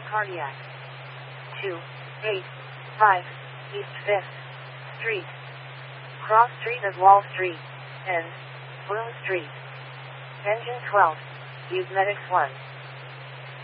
Cardiac. 285 East 5th Street. Cross Street of Wall Street. End. Bloom Street. Engine 12. Use Medics 1.